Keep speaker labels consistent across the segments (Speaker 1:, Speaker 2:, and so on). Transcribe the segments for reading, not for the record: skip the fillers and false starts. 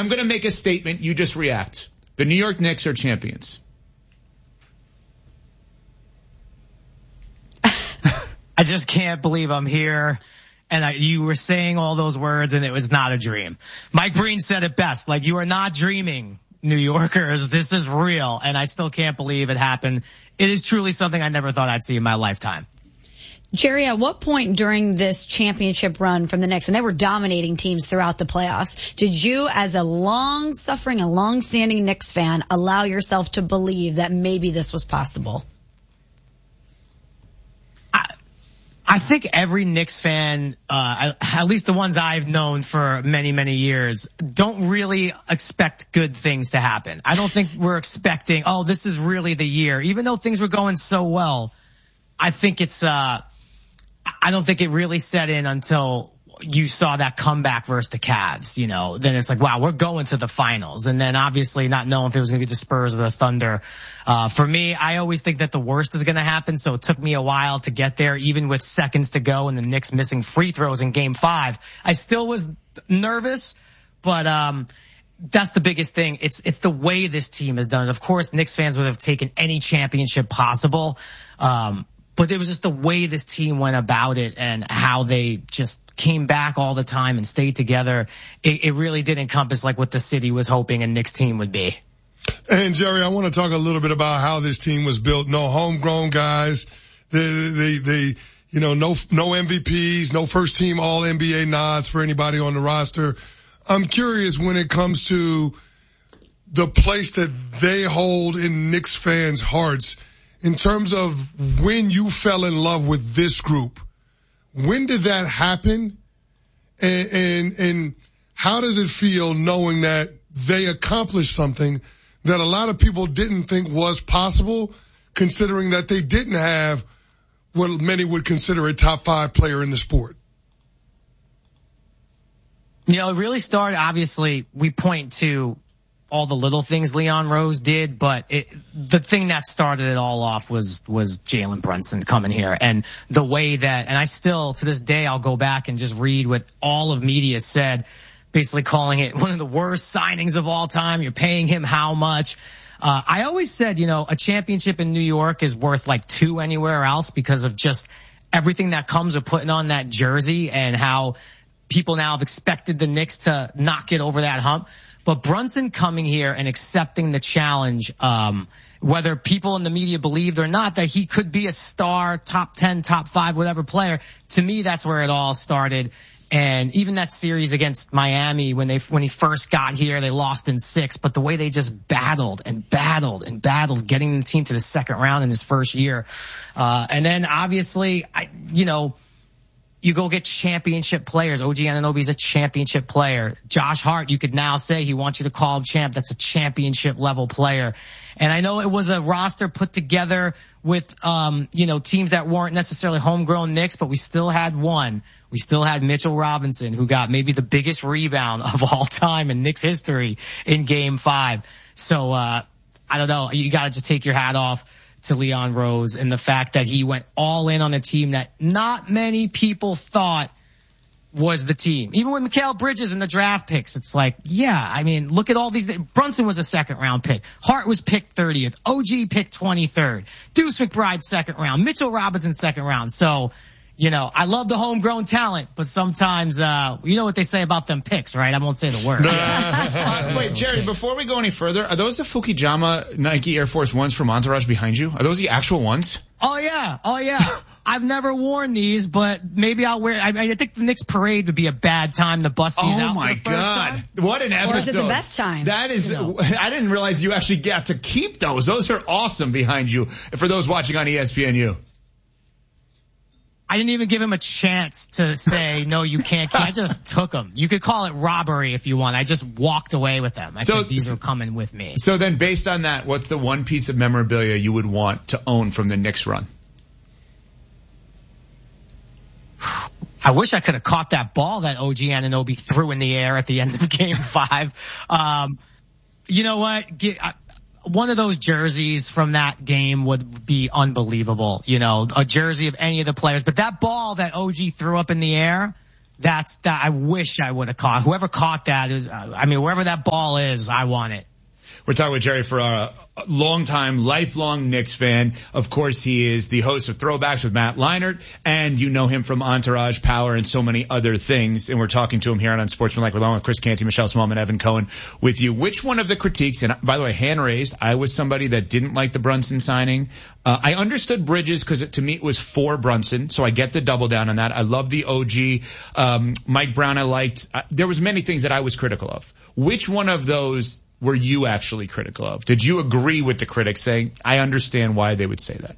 Speaker 1: I'm going to make a statement. You just react. The New York Knicks are champions.
Speaker 2: I just can't believe I'm here. And you were saying all those words and it was not a dream. Mike Breen said it best. Like, you are not dreaming, New Yorkers. This is real. And I still can't believe it happened. It is truly something I never thought I'd see in my lifetime.
Speaker 3: Jerry, at what point during this championship run from the Knicks, and they were dominating teams throughout the playoffs, did you, as a long-suffering, a long-standing Knicks fan, allow yourself to believe that maybe this was possible?
Speaker 2: I think every Knicks fan, at least the ones I've known for many, many years, don't really expect good things to happen. I don't think we're expecting, oh, this is really the year. Even though things were going so well, I think I don't think it really set in until you saw that comeback versus the Cavs, you know. Then it's like, wow, we're going to the finals. And then obviously not knowing if it was going to be the Spurs or the Thunder. For me, I always think that the worst is going to happen. So it took me a while to get there, even with seconds to go and the Knicks missing free throws in game 5. I still was nervous, but, that's the biggest thing. It's the way this team has done it. Of course, Knicks fans would have taken any championship possible. But it was just the way this team went about it and how they just came back all the time and stayed together. It really did encompass like what the city was hoping a Knicks team would be.
Speaker 4: And Jerry, I want to talk a little bit about how this team was built. No homegrown guys. They no MVPs, no first team all NBA nods for anybody on the roster. I'm curious when it comes to the place that they hold in Knicks fans' hearts. In terms of when you fell in love with this group, when did that happen? And how does it feel knowing that they accomplished something that a lot of people didn't think was possible, considering that they didn't have what many would consider a top 5 player in the sport?
Speaker 2: You know, it really started, obviously, we point to all the little things Leon Rose did, but the thing that started it all off was Jalen Brunson coming here and the way that, and I still, to this day, I'll go back and just read what all of media said, basically calling it one of the worst signings of all time. You're paying him how much? I always said, you know, a championship in New York is worth like 2 anywhere else because of just everything that comes with putting on that jersey and how people now have expected the Knicks to not get over that hump. But Brunson coming here and accepting the challenge, whether people in the media believed or not that he could be a star, top 10, top 5, whatever player, to me, that's where it all started. And even that series against Miami, when he first got here, they lost in 6, but the way they just battled, getting the team to the second round in his first year. And then obviously, you go get championship players. OG Anunoby's a championship player. Josh Hart, you could now say he wants you to call him champ. That's a championship level player. And I know it was a roster put together with, teams that weren't necessarily homegrown Knicks, but we still had one. We still had Mitchell Robinson, who got maybe the biggest rebound of all time in Knicks history in game 5. So, I don't know. You gotta just take your hat off to Leon Rose and the fact that he went all in on a team that not many people thought was the team. Even with Mikal Bridges in the draft picks, it's like, yeah, I mean, look at all these. Brunson was a 2nd round pick. Hart was picked 30th. OG picked 23rd. Deuce McBride 2nd round. Mitchell Robinson 2nd round. So, I love the homegrown talent, but sometimes, you know what they say about them picks, right? I won't say the word.
Speaker 1: Wait, Jerry, before we go any further, are those the Fukijama Nike Air Force Ones from Entourage behind you? Are those the actual ones?
Speaker 2: Oh yeah. I've never worn these, but maybe I'll wear, I think the Knicks parade would be a bad time to bust these out.
Speaker 1: Oh my God. What an episode.
Speaker 3: Or is it the best time?
Speaker 1: That is, I didn't realize you actually got to keep those. Those are awesome behind you. For those watching on ESPNU.
Speaker 2: I didn't even give him a chance to say, no, you can't. I just took them. You could call it robbery if you want. I just walked away with them. I think these are coming with me.
Speaker 1: So then based on that, what's the one piece of memorabilia you would want to own from the Knicks run?
Speaker 2: I wish I could have caught that ball that OG Anunoby threw in the air at the end of game 5. You know what? One of those jerseys from that game would be unbelievable. A jersey of any of the players. But that ball that OG threw up in the air, I wish I would have caught. Whoever caught that is, wherever that ball is, I want it.
Speaker 1: We're talking with Jerry Ferrara, a longtime, lifelong Knicks fan. Of course, he is the host of Throwbacks with Matt Leinart, and you know him from Entourage, Power, and so many other things. And we're talking to him here on Unsportsmanlike along with Chris Canty, Michelle Smallman, Evan Cohen with you. Which one of the critiques, and by the way, hand raised, I was somebody that didn't like the Brunson signing. I understood Bridges because to me it was for Brunson, so I get the double down on that. I love the OG. Mike Brown I liked. There was many things that I was critical of. Which one of those were you actually critical of? Did you agree with the critics saying, I understand why they would say that?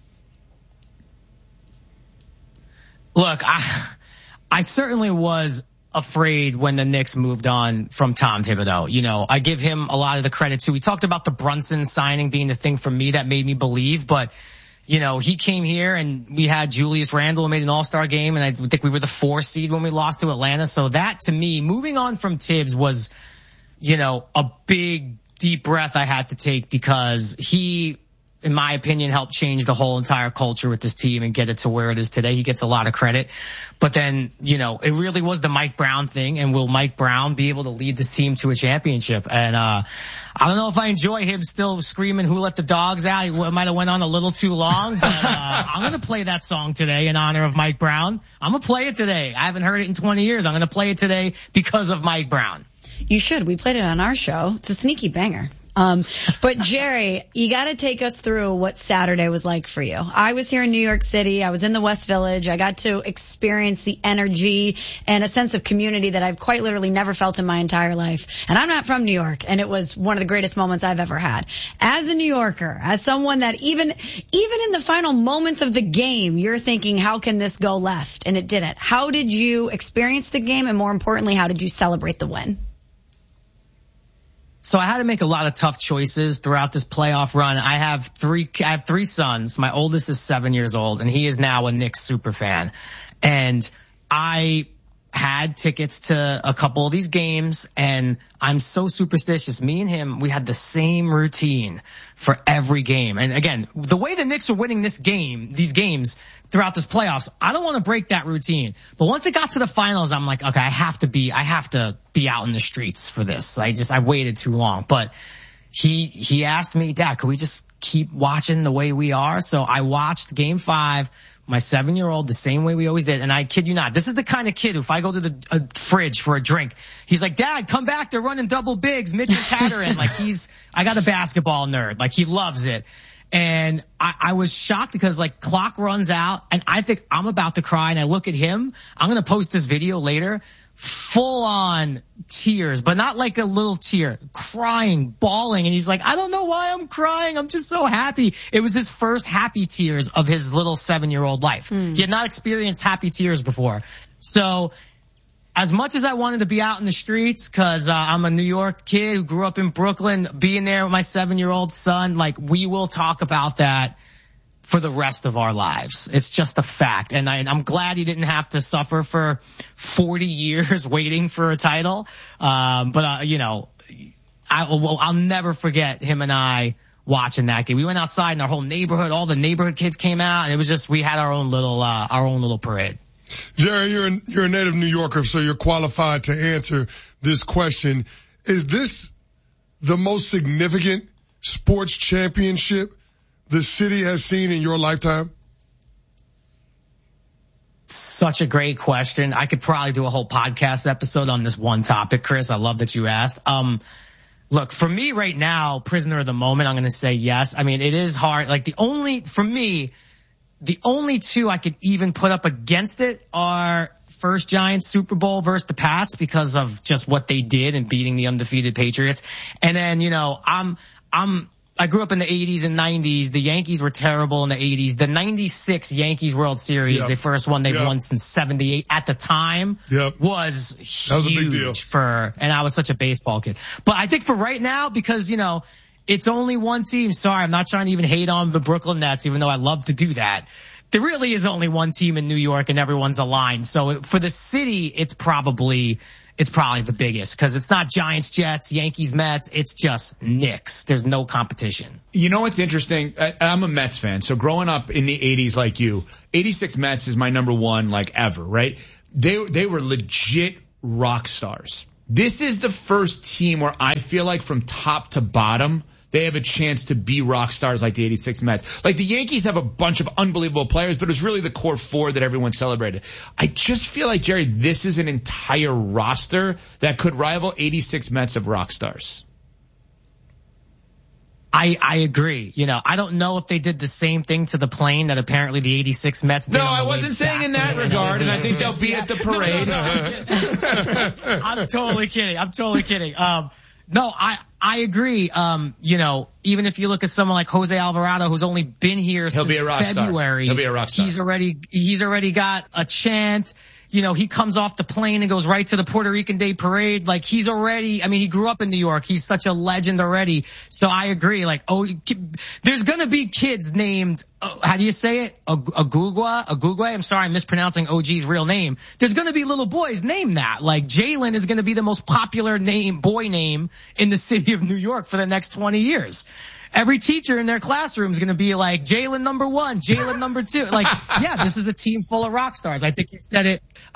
Speaker 2: Look, I certainly was afraid when the Knicks moved on from Tom Thibodeau. You know, I give him a lot of the credit too. We talked about the Brunson signing being the thing for me that made me believe, but you know, he came here and we had Julius Randle who made an all-star game, and I think we were the 4 seed when we lost to Atlanta. So that to me, moving on from Tibbs was, you know, a big, deep breath I had to take because he, in my opinion, helped change the whole entire culture with this team and get it to where it is today. He gets a lot of credit. But then, you know, it really was the Mike Brown thing. And will Mike Brown be able to lead this team to a championship? And, I don't know if I enjoy him still screaming, "Who let the dogs out?" He might have went on a little too long, but, I'm going to play that song today in honor of Mike Brown. I'm going to play it today. I haven't heard it in 20 years. I'm going to play it today because of Mike Brown.
Speaker 3: You should. We played it on our show. It's a sneaky banger. But Jerry, you got to take us through what Saturday was like for you. I was here in New York City. I was in the West Village. I got to experience the energy and a sense of community that I've quite literally never felt in my entire life. And I'm not from New York, and it was one of the greatest moments I've ever had. As a New Yorker, as someone that even in the final moments of the game, you're thinking, how can this go left? And it didn't. How did you experience the game? And more importantly, how did you celebrate the win?
Speaker 2: So I had to make a lot of tough choices throughout this playoff run. I have three sons. My oldest is 7 years old, and he is now a Knicks super fan. And I had tickets to a couple of these games, and I'm so superstitious. Me and him, we had the same routine for every game. And again, the way the Knicks are winning these games throughout this playoffs, I don't want to break that routine. But once it got to the finals, I'm like, okay, I have to be out in the streets for this. I waited too long. But he asked me, "Dad, could we just keep watching the way we are?" So I watched game 5. My 7-year-old, the same way we always did. And I kid you not, this is the kind of kid who if I go to the fridge for a drink, he's like, "Dad, come back. They're running double bigs. Mitch and Catterin." I got a basketball nerd. He loves it. And I was shocked because clock runs out and I think I'm about to cry, and I look at him. I'm going to post this video later. Full on tears, but not like a little tear, crying, bawling. And he's like, "I don't know why I'm crying. I'm just so happy." It was his first happy tears of his little 7-year-old life. He had not experienced happy tears before. So as much as I wanted to be out in the streets, cause I'm a New York kid who grew up in Brooklyn, being there with my 7-year-old son, we will talk about that for the rest of our lives. It's just a fact. And I'm glad he didn't have to suffer for 40 years waiting for a title. But I'll never forget him and I watching that game. We went outside and our whole neighborhood, all the neighborhood kids came out, and it was just, we had our own little parade.
Speaker 4: Jerry, you're a native New Yorker, so you're qualified to answer this question. Is this the most significant sports championship the city has seen in your lifetime?
Speaker 2: Such a great question. I could probably do a whole podcast episode on this one topic, Chris. I love that you asked. Look, for me right now, prisoner of the moment, I'm going to say yes. I mean, it is hard. The only two I could even put up against it are first Giants Super Bowl versus the Pats because of just what they did in beating the undefeated Patriots. And then, I grew up in the 80s and 90s. The Yankees were terrible in the 80s. The 96 Yankees World Series, the first one they've won since 78 at the time, was huge. That was a big deal. And I was such a baseball kid. But I think for right now, because, it's only one team. Sorry, I'm not trying to even hate on the Brooklyn Nets, even though I love to do that. There really is only one team in New York and everyone's aligned. So for the city, it's probably the biggest because it's not Giants, Jets, Yankees, Mets. It's just Knicks. There's no competition.
Speaker 1: You know what's interesting? I'm a Mets fan. So growing up in the 80s like you, 86 Mets is my number one ever, right? they were legit rock stars. This is the first team where I feel like from top to bottom, they have a chance to be rock stars like the 86 Mets. Like the Yankees have a bunch of unbelievable players, but it was really the core four that everyone celebrated. I just feel like, Jerry, this is an entire roster that could rival 86 Mets of rock stars.
Speaker 2: I agree. You know, I don't know if they did the same thing to the plane that apparently the 86 Mets did.
Speaker 1: No, I wasn't saying in that regard, and I think they'll be at the parade.
Speaker 2: I'm totally kidding. No, I agree. You know, even if you look at someone like Jose Alvarado, who's only been here since February,
Speaker 1: he'll be a rock star.
Speaker 2: He's already got a chant. You know, he comes off the plane and goes right to the Puerto Rican Day Parade. Like he grew up in New York. He's such a legend already. So I agree. Like, there's gonna be kids named, how do you say it? Agugwe? I'm sorry, I'm mispronouncing OG's real name. There's gonna be little boys named that. Like Jalen is gonna be the most popular boy name in the city of New York for the next 20 years. Every teacher in their classroom is going to be like Jalen number 1, Jalen number 2. Like, yeah, this is a team full of rock stars. I think you said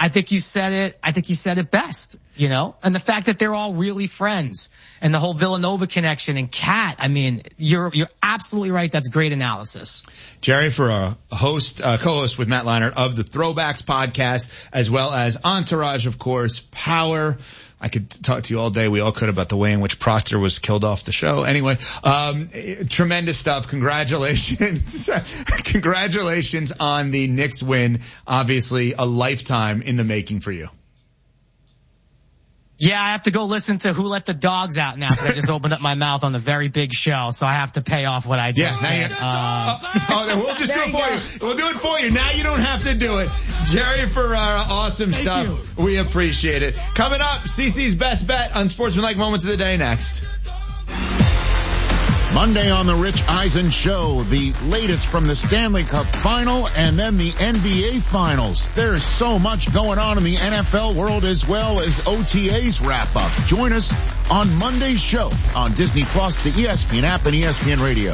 Speaker 2: it best, you know, and the fact that they're all really friends and the whole Villanova connection and Cat. I mean, you're absolutely right. That's great analysis.
Speaker 1: Jerry, for a co-host with Matt Leinart of the Throwbacks podcast, as well as Entourage, of course, Power. I could talk to you all day. We all could about the way in which Proctor was killed off the show. Anyway, tremendous stuff. Congratulations. Congratulations on the Knicks win. Obviously a lifetime in the making for you.
Speaker 2: Yeah, I have to go listen to Who Let the Dogs Out now because I just opened up my mouth on the very big show, so I have to pay off what I just said.
Speaker 1: Then we'll just do it for you. We'll do it for you. Now you don't have to do it. Jerry Ferrara, awesome stuff. We appreciate it. Coming up, CC's Best Bet on Sportsmanlike Moments of the Day next.
Speaker 5: Monday on the Rich Eisen Show, the latest from the Stanley Cup Final and then the NBA Finals. There's so much going on in the NFL world as well as OTAs wrap up. Join us on Monday's show on Disney Plus, the ESPN app, and ESPN Radio.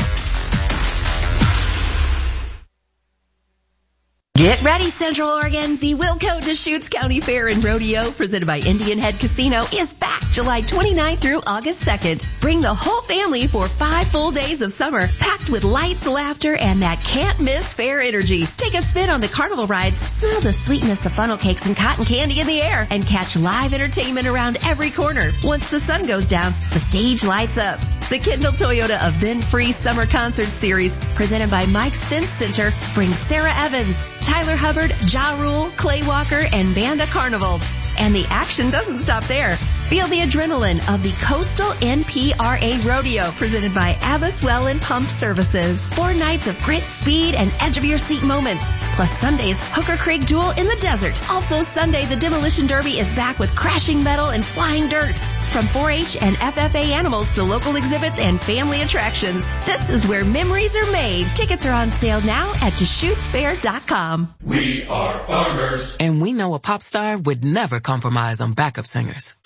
Speaker 6: Get ready, Central Oregon. The Wilco Deschutes County Fair and Rodeo, presented by Indian Head Casino, is back July 29th through August 2nd. Bring the whole family for 5 full days of summer, packed with lights, laughter, and that can't-miss fair energy. Take a spin on the carnival rides, smell the sweetness of funnel cakes and cotton candy in the air, and catch live entertainment around every corner. Once the sun goes down, the stage lights up. The Kendall Toyota Event-Free Summer Concert Series, presented by Mike's Fence Center, brings Sarah Evans, Tyler Hubbard, Ja Rule, Clay Walker, and Banda Carnival. And the action doesn't stop there. Feel the adrenaline of the Coastal NPRA Rodeo, presented by Abbaswell and Pump Services. 4 nights of grit, speed, and edge-of-your-seat moments. Plus Sunday's Hooker Creek Duel in the desert. Also Sunday, the Demolition Derby is back with crashing metal and flying dirt. From 4-H and FFA animals to local exhibits and family attractions, this is where memories are made. Tickets are on sale now at DeschutesFair.com.
Speaker 7: We are farmers.
Speaker 8: And we know a pop star would never compromise on backup singers.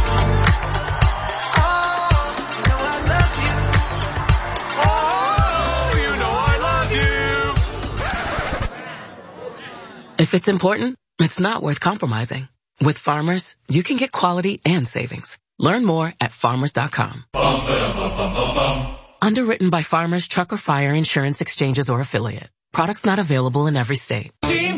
Speaker 8: If it's important, it's not worth compromising. With Farmers, you can get quality and savings. Learn more at farmers.com. Underwritten by Farmers Truck or Fire Insurance Exchanges or Affiliate. Products not available in every state.